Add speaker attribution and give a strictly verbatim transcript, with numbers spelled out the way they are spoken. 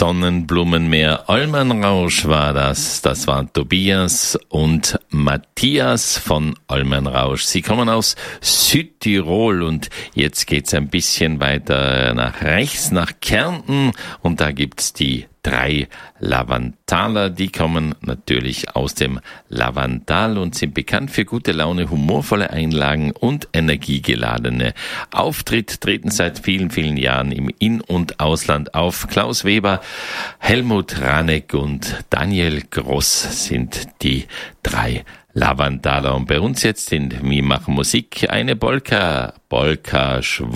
Speaker 1: Sonnenblumenmeer Almenrausch war das. Das waren Tobias und Matthias von Almenrausch. Sie kommen aus Südtirol und jetzt geht's ein bisschen weiter nach rechts, nach Kärnten und da gibt's die drei Lavantaler, die kommen natürlich aus dem Lavantal und sind bekannt für gute Laune, humorvolle Einlagen und energiegeladene Auftritt, treten seit vielen, vielen Jahren im In- und Ausland auf. Klaus Weber, Helmut Ranek und Daniel Gross sind die drei Lavantaler. Und bei uns jetzt in Wir machen Musik eine Polka, Polka Schwul.